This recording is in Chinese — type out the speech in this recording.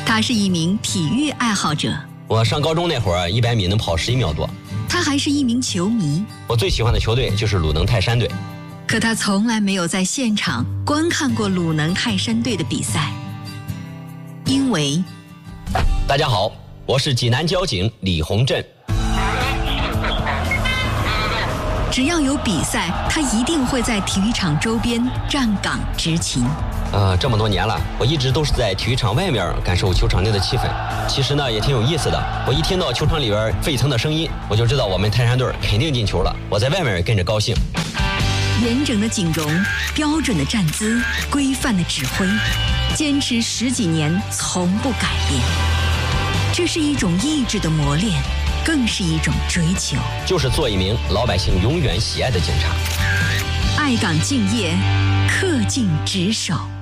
他是一名体育爱好者。 我上高中那会儿，100米能跑11秒多。 他还是一名球迷。 我最喜欢的球队就是鲁能泰山队。 可他从来没有在现场观看过鲁能泰山队的比赛，因为…… 大家好，我是济南交警李洪振。 只要有比赛，他一定会在体育场周边站岗执勤。 这么多年了，我一直都是在体育场外面感受球场内的气氛。其实呢，也挺有意思的。我一听到球场里边沸腾的声音，我就知道我们泰山队肯定进球了。我在外面也跟着高兴。 严整的景容，标准的站姿，规范的指挥，坚持10几年，从不改变。这是一种意志的磨练，更是一种追求。 就是做一名老百姓永远喜爱的警察。 爱岗敬业，恪尽职守。